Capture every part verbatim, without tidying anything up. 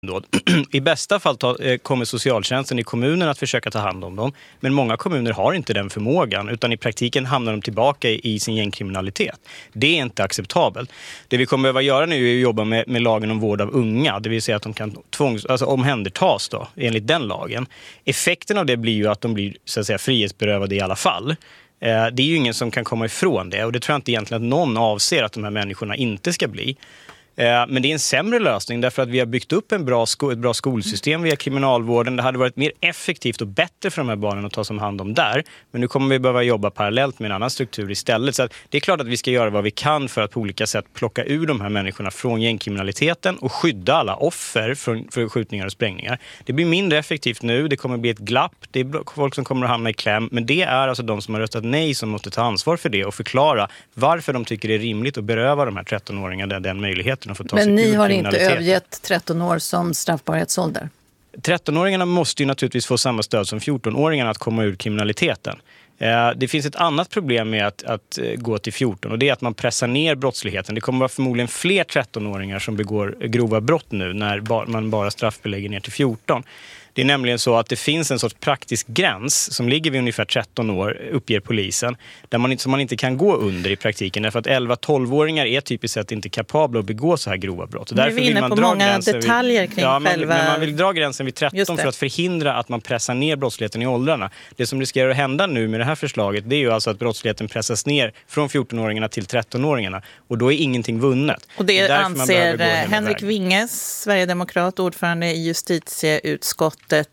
Då. I bästa fall ta, kommer socialtjänsten i kommunen att försöka ta hand om dem. Men många kommuner har inte den förmågan, utan i praktiken hamnar de tillbaka i sin gängkriminalitet. Det är inte acceptabelt. Det vi kommer behöva göra nu är att jobba med, med lagen om vård av unga. Det vill säga att de kan tvångs, alltså omhändertas då, enligt den lagen. Effekten av det blir ju att de blir så att säga, frihetsberövade i alla fall. Det är ju ingen som kan komma ifrån det, och det tror jag inte egentligen att någon avser att de här människorna inte ska bli. Men det är en sämre lösning därför att vi har byggt upp en bra sko- ett bra skolsystem via kriminalvården. Det hade varit mer effektivt och bättre för de här barnen att ta som hand om där. Men nu kommer vi behöva jobba parallellt med en annan struktur istället. Så att det är klart att vi ska göra vad vi kan för att på olika sätt plocka ur de här människorna från gängkriminaliteten och skydda alla offer för, för skjutningar och sprängningar. Det blir mindre effektivt nu. Det kommer bli ett glapp. Det är folk som kommer att hamna i kläm. Men det är alltså de som har röstat nej som måste ta ansvar för det och förklara varför de tycker det är rimligt att beröva de här tretton-åringarna den möjligheten. Men ni har inte övergett tretton år som straffbarhetsålder? tretton-åringarna måste ju naturligtvis få samma stöd som fjorton-åringarna att komma ur kriminaliteten. Det finns ett annat problem med att, att gå till fjorton, och det är att man pressar ner brottsligheten. Det kommer vara förmodligen fler tretton-åringar som begår grova brott nu när man bara straffbelägger ner till fjorton. Det är nämligen så att det finns en sorts praktisk gräns som ligger vid ungefär tretton år, uppger polisen, där man inte, som man inte kan gå under i praktiken. Därför att elva-tolv-åringar är typiskt sett inte kapabla att begå så här grova brott. Och därför vi är inne vill man på dra många detaljer kring ja, man, själva... Men man vill dra gränsen vid tretton för att förhindra att man pressar ner brottsligheten i åldrarna. Det som riskerar att hända nu med det här förslaget, det är ju alltså att brottsligheten pressas ner från fjorton-åringarna till tretton-åringarna. Och då är ingenting vunnet. Och det, det anser Henrik Winge, Sverigedemokrat, ordförande i justitieutskottet.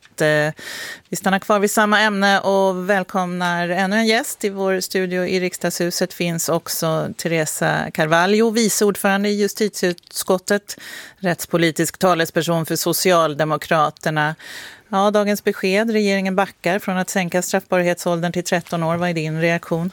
Vi stannar kvar vid samma ämne och välkomnar ännu en gäst. I vår studio i Riksdagshuset finns också Teresa Carvalho, vice ordförande i justitieutskottet, rättspolitisk talesperson för Socialdemokraterna. Ja, dagens besked, regeringen backar från att sänka straffbarhetsåldern till tretton år. Vad är din reaktion?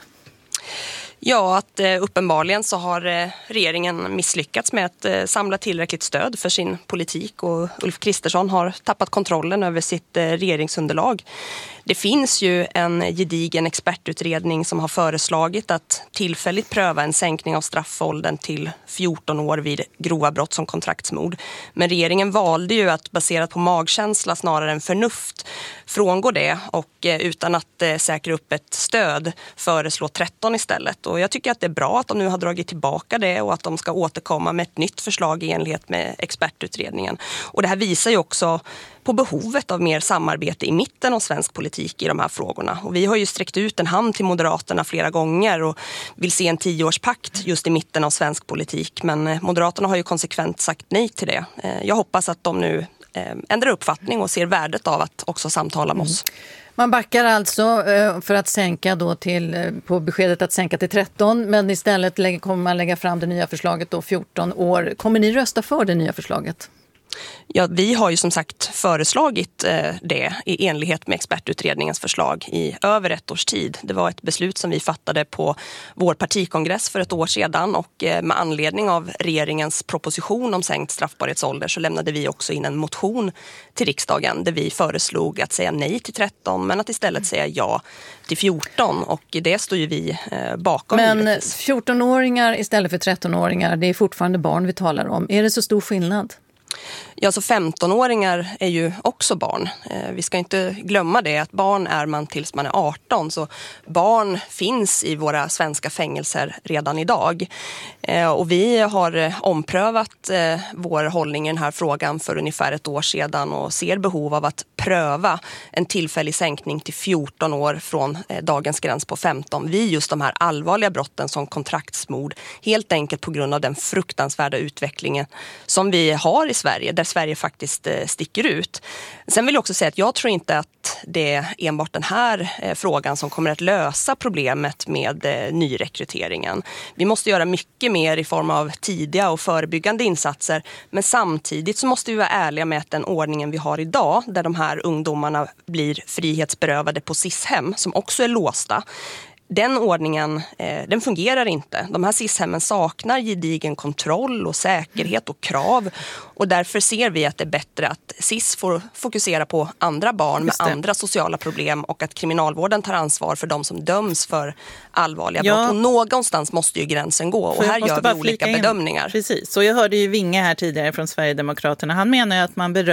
Ja, att eh, uppenbarligen så har eh, regeringen misslyckats med att eh, samla tillräckligt stöd för sin politik, och Ulf Kristersson har tappat kontrollen över sitt eh, regeringsunderlag. Det finns ju en gedigen expertutredning som har föreslagit att tillfälligt pröva en sänkning av straffåldern till fjorton år vid grova brott som kontraktsmord. Men regeringen valde ju att baserat på magkänsla snarare än förnuft frångå det och eh, utan att eh, säkra upp ett stöd föreslå tretton istället. Och jag tycker att det är bra att de nu har dragit tillbaka det och att de ska återkomma med ett nytt förslag i enlighet med expertutredningen. Och det här visar ju också på behovet av mer samarbete i mitten av svensk politik i de här frågorna. Och vi har ju sträckt ut en hand till Moderaterna flera gånger och vill se en tioårspakt just i mitten av svensk politik. Men Moderaterna har ju konsekvent sagt nej till det. Jag hoppas att de nu ändrar uppfattning och ser värdet av att också samtala med oss. Mm. Man backar alltså för att sänka då till, på beskedet att sänka till tretton, men istället kommer man lägga fram det nya förslaget då fjorton år. Kommer ni rösta för det nya förslaget? Ja, vi har ju som sagt föreslagit eh, det i enlighet med expertutredningens förslag i över ett års tid. Det var ett beslut som vi fattade på vår partikongress för ett år sedan, och eh, med anledning av regeringens proposition om sänkt straffbarhetsålder så lämnade vi också in en motion till riksdagen där vi föreslog att säga nej till tretton men att istället säga ja till fjorton, och det står ju vi eh, bakom. Men fjorton-åringar istället för tretton-åringar, det är fortfarande barn vi talar om. Är det så stor skillnad? Ja, så femton-åringar är ju också barn. Eh, vi ska inte glömma det, att barn är man tills man är arton. Så barn finns i våra svenska fängelser redan idag. Eh, och vi har eh, omprövat eh, vår hållning i den här frågan för ungefär ett år sedan och ser behov av att pröva en tillfällig sänkning till fjorton år från eh, dagens gräns på femton vid just de här allvarliga brotten som kontraktsmord. Helt enkelt på grund av den fruktansvärda utvecklingen som vi har i Sverige, där Sverige faktiskt eh, sticker ut. Sen vill jag också säga att jag tror inte att det är enbart den här eh, frågan som kommer att lösa problemet med eh, nyrekryteringen. Vi måste göra mycket mer i form av tidiga och förebyggande insatser, men samtidigt så måste vi vara ärliga med att den ordningen vi har idag, där de här ungdomarna blir frihetsberövade på S I S-hem som också är låsta, den ordningen, eh, den fungerar inte. De här S I S-hemmen saknar gedigen kontroll och säkerhet och krav, och därför ser vi att det är bättre att S I S får fokusera på andra barn med andra sociala problem och att kriminalvården tar ansvar för de som döms för allvarliga ja. brott. Och någonstans måste ju gränsen gå, och här gör vi olika bedömningar. Precis, så jag hörde ju Winge här tidigare från Sverigedemokraterna. Han menar ju att man berör